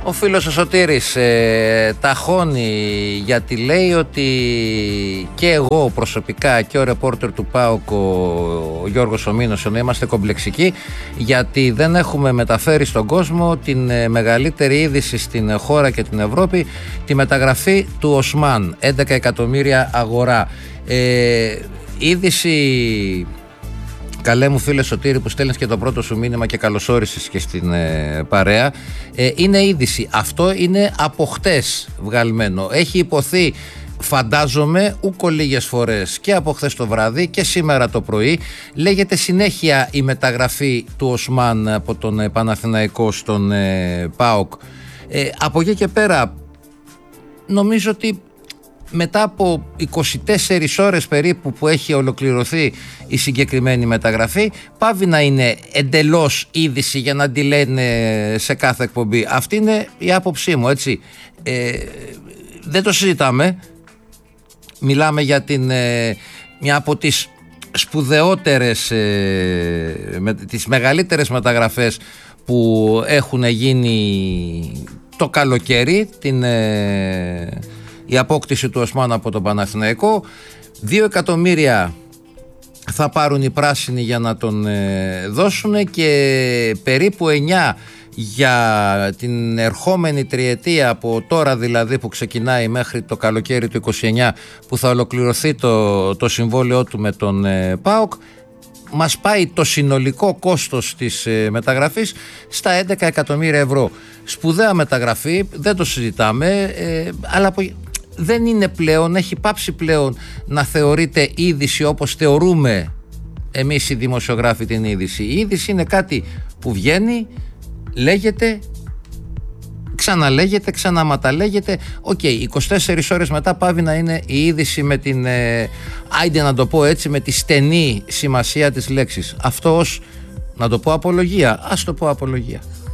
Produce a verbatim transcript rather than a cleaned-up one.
Ο φίλος ο Σωτήρης ε, ταχώνει, γιατί λέει ότι και εγώ προσωπικά και ο ρεπόρτερ του ΠΑΟΚ ο, ο Γιώργος Ομήνος είμαστε κομπλεξικοί, γιατί δεν έχουμε μεταφέρει στον κόσμο την ε, μεγαλύτερη είδηση στην χώρα και την Ευρώπη, τη μεταγραφή του Οσμάν, έντεκα εκατομμύρια αγορά. ε, είδηση, καλέ μου φίλε Σωτήρη, που στέλνεις και το πρώτο σου μήνυμα και καλωσόρισες και στην ε, παρέα, ε, είναι είδηση. Αυτό είναι από χτες βγαλμένο. Έχει υποθεί, φαντάζομαι, ούκο λίγες φορές και από χθες το βράδυ και σήμερα το πρωί. Λέγεται συνέχεια η μεταγραφή του Οσμάν από τον Παναθηναϊκό στον ε, ΠΑΟΚ. Ε, από εκεί και πέρα νομίζω ότι μετά από είκοσι τέσσερις ώρες περίπου που έχει ολοκληρωθεί η συγκεκριμένη μεταγραφή, πάβει να είναι εντελώς είδηση για να τη λένε σε κάθε εκπομπή. Αυτή είναι η άποψή μου, έτσι. Ε, δεν το συζητάμε. Μιλάμε για την, ε, μια από τις σπουδαιότερες, ε, με, τις μεγαλύτερες μεταγραφές που έχουν γίνει το καλοκαίρι, την... Ε, η απόκτηση του Οσμάν από τον Παναθηναϊκό. Δύο εκατομμύρια θα πάρουν οι πράσινοι για να τον ε, δώσουν και περίπου εννιά για την ερχόμενη τριετία, από τώρα δηλαδή που ξεκινάει μέχρι το καλοκαίρι του είκοσι εννιά που θα ολοκληρωθεί το, το συμβόλαιό του με τον ε, ΠΑΟΚ. Μας πάει το συνολικό κόστος της ε, μεταγραφής στα έντεκα εκατομμύρια ευρώ. Σπουδαία μεταγραφή, δεν το συζητάμε, ε, αλλά από... δεν είναι πλέον, έχει πάψει πλέον να θεωρείται είδηση όπως θεωρούμε εμείς οι δημοσιογράφοι την είδηση. Η είδηση είναι κάτι που βγαίνει, λέγεται, ξαναλέγεται, ξαναματαλέγεται. Οκ, okay, είκοσι τέσσερις ώρες μετά πάβει να είναι η είδηση με την, ε, άιντε να το πω έτσι, με τη στενή σημασία της λέξης. Αυτό ως, να το πω, απολογία. Ας το πω απολογία.